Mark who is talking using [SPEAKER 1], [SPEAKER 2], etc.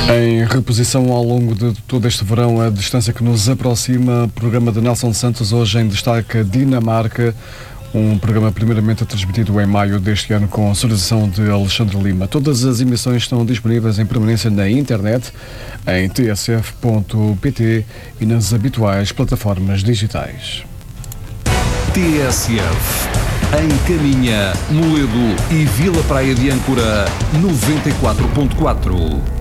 [SPEAKER 1] Em reposição ao longo de todo este verão, a distância que nos aproxima, programa de Nelson Santos, hoje em destaque Dinamarca, um programa primeiramente transmitido em maio deste ano com a sonorização de Alexandre Lima. Todas as emissões estão disponíveis em permanência na internet, em tsf.pt e nas habituais plataformas digitais.
[SPEAKER 2] TSF, em Caminha, Moledo e Vila Praia de Âncora, 94.4.